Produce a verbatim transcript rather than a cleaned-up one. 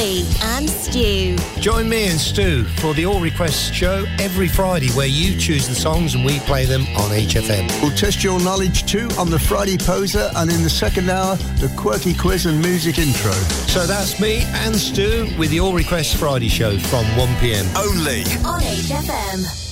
Ollie and Stu. Join me and Stu for the All Requests show every Friday, where you choose the songs and we play them on H F M. We'll test your knowledge too on the Friday Poser, and in the second hour, the Quirky Quiz and Music Intro. So that's me and Stu with the All Requests Friday show from one p m. Only on H F M.